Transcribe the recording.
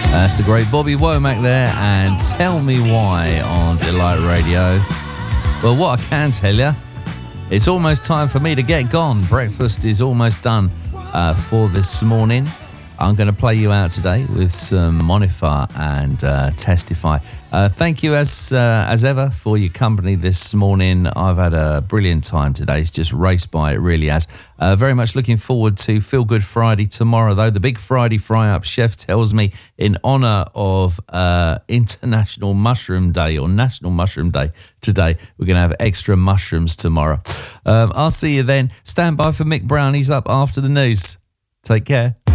That's the great Bobby Womack there, and Tell Me Why on Delight Radio. Well, what I can tell you, it's almost time for me to get gone. Breakfast is almost done for this morning. I'm going to play you out today with some Monifer and Testify. Thank you as ever for your company this morning. I've had a brilliant time today. It's just raced by, it really has. Very much looking forward to Feel Good Friday tomorrow, though. The big Friday fry-up, chef tells me, in honour of International Mushroom Day or National Mushroom Day today. We're going to have extra mushrooms tomorrow. I'll see you then. Stand by for Mick Brown. He's up after the news. Take care.